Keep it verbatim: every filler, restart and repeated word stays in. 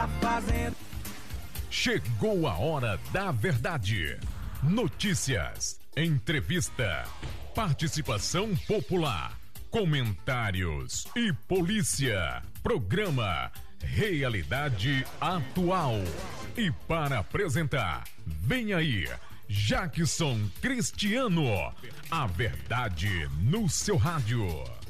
tá fazendo. Chegou a hora da verdade. Notícias, entrevista, participação popular, comentários e polícia. Programa Realidade Atual. E para apresentar, vem aí, Jackson Cristiano. A verdade no seu rádio.